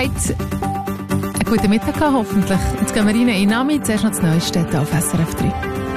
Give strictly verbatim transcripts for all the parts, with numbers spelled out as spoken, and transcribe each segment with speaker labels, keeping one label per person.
Speaker 1: habt einen guten Mittag gehabt, hoffentlich. Jetzt gehen wir rein in Nami. Zuerst noch das Neueste auf S R F drei.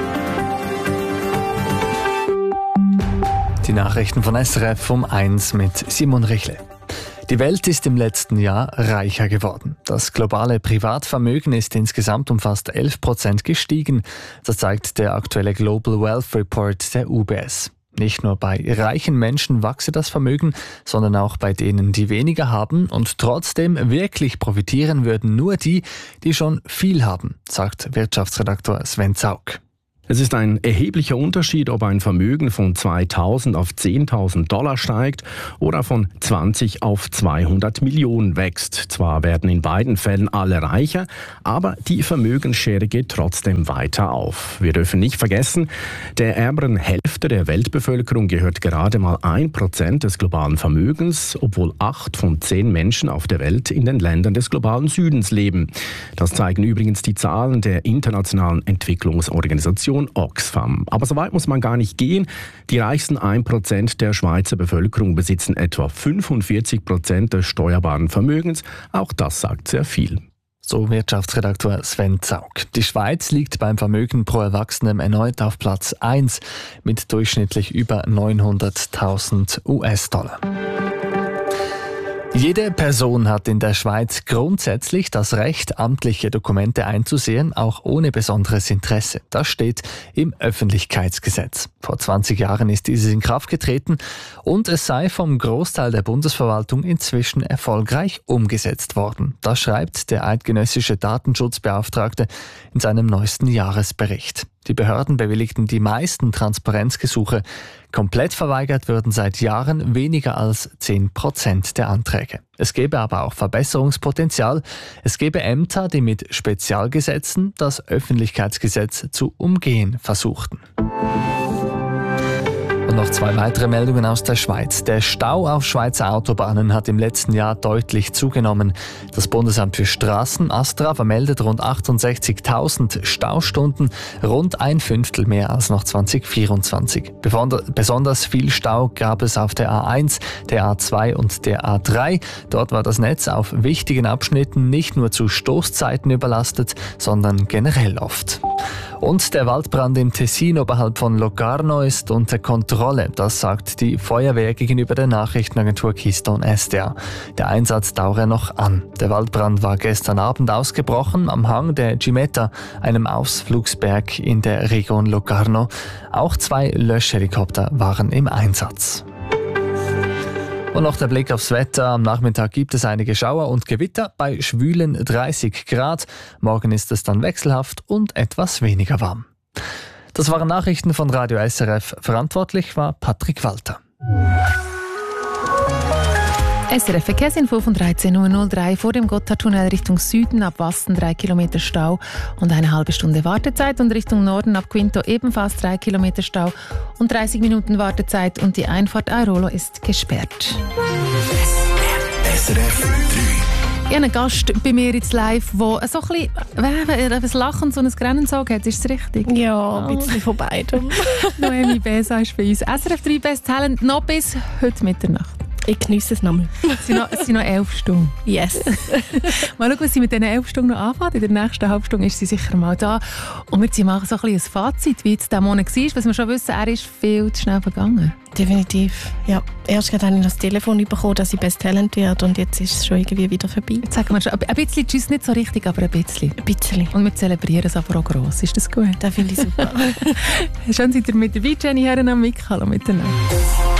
Speaker 2: Die Nachrichten von S R F um eins mit Simon Richle. Die Welt ist im letzten Jahr reicher geworden. Das globale Privatvermögen ist insgesamt um fast elf Prozent gestiegen. Das zeigt der aktuelle Global Wealth Report der U B S. Nicht nur bei reichen Menschen wachse das Vermögen, sondern auch bei denen, die weniger haben. Und trotzdem wirklich profitieren würden nur die, die schon viel haben, sagt Wirtschaftsredaktor Sven Zaug.
Speaker 3: Es ist ein erheblicher Unterschied, ob ein Vermögen von zweitausend auf zehntausend Dollar steigt oder von zwanzig auf zweihundert Millionen wächst. Zwar werden in beiden Fällen alle reicher, aber die Vermögensschere geht trotzdem weiter auf. Wir dürfen nicht vergessen, der ärmeren Hälfte der Weltbevölkerung gehört gerade mal ein Prozent des globalen Vermögens, obwohl acht von zehn Menschen auf der Welt in den Ländern des globalen Südens leben. Das zeigen übrigens die Zahlen der Internationalen Entwicklungsorganisation Oxfam. Aber so weit muss man gar nicht gehen. Die reichsten ein Prozent der Schweizer Bevölkerung besitzen etwa fünfundvierzig Prozent des steuerbaren Vermögens. Auch das sagt sehr viel.
Speaker 2: So Wirtschaftsredaktor Sven Zaug. Die Schweiz liegt beim Vermögen pro Erwachsenem erneut auf Platz eins mit durchschnittlich über neunhunderttausend U S-Dollar. Jede Person hat in der Schweiz grundsätzlich das Recht, amtliche Dokumente einzusehen, auch ohne besonderes Interesse. Das steht im Öffentlichkeitsgesetz. Vor zwanzig Jahren ist dieses in Kraft getreten und es sei vom Großteil der Bundesverwaltung inzwischen erfolgreich umgesetzt worden. Das schreibt der eidgenössische Datenschutzbeauftragte in seinem neuesten Jahresbericht. Die Behörden bewilligten die meisten Transparenzgesuche. Komplett verweigert würden seit Jahren weniger als zehn Prozent der Anträge. Es gäbe aber auch Verbesserungspotenzial. Es gäbe Ämter, die mit Spezialgesetzen das Öffentlichkeitsgesetz zu umgehen versuchten. Und noch zwei weitere Meldungen aus der Schweiz. Der Stau auf Schweizer Autobahnen hat im letzten Jahr deutlich zugenommen. Das Bundesamt für Straßen, Astra, vermeldet rund achtundsechzigtausend Staustunden, rund ein Fünftel mehr als noch zwanzig vierundzwanzig. Besonders viel Stau gab es auf der A eins, der A zwei und der A drei. Dort war das Netz auf wichtigen Abschnitten nicht nur zu Stoßzeiten überlastet, sondern generell oft. Und der Waldbrand im Tessin oberhalb von Locarno ist unter Kontrolle. Das sagt die Feuerwehr gegenüber der Nachrichtenagentur Keystone S D A. Der Einsatz dauere noch an. Der Waldbrand war gestern Abend ausgebrochen am Hang der Gimeta, einem Ausflugsberg in der Region Locarno. Auch zwei Löschhelikopter waren im Einsatz. Und noch der Blick aufs Wetter. Am Nachmittag gibt es einige Schauer und Gewitter bei schwülen dreißig Grad. Morgen ist es dann wechselhaft und etwas weniger warm. Das waren Nachrichten von Radio S R F. Verantwortlich war Patrick Walter.
Speaker 1: S R F Verkehrsinfo von dreizehn Uhr null drei vor dem Gotthardtunnel Richtung Süden ab Wasten drei Kilometer Stau und eine halbe Stunde Wartezeit und Richtung Norden ab Quinto ebenfalls drei Kilometer Stau und dreißig Minuten Wartezeit und die Einfahrt Airolo ist gesperrt.
Speaker 4: S R F drei.
Speaker 1: Ich habe einen Gast bei mir jetzt live, der so ein bisschen ein Lachen und so ein Grennen sagt. Ist es richtig?
Speaker 5: Ja, ein bisschen von beidem.
Speaker 1: Noemi Besa ist bei uns. S R F drei Best Talent noch bis heute Mitternacht.
Speaker 5: Ich genieße es nochmal.
Speaker 1: Es sind noch, es sind noch elf Stunden.
Speaker 5: Yes.
Speaker 1: Mal schauen, was sie mit diesen elf Stunden noch anfängt. In der nächsten halben Stunde ist sie sicher mal da. Und wir ziehen mal so ein bisschen ein Fazit, wie jetzt dieser Monat war. Was wir schon wissen, er ist viel zu schnell vergangen.
Speaker 5: Definitiv. Ja. Erst habe ich das Telefon bekommen, dass ich Best Talent werde und jetzt ist es schon irgendwie wieder vorbei.
Speaker 1: Jetzt sagen wir schon, ein bisschen tschüss, nicht so richtig, aber ein bisschen.
Speaker 5: Ein bisschen.
Speaker 1: Und wir zelebrieren es aber auch gross. Ist das gut?
Speaker 5: Das finde ich super.
Speaker 1: Schön, seid ihr mit dabei, Jenny Herren am Mick. Hallo miteinander.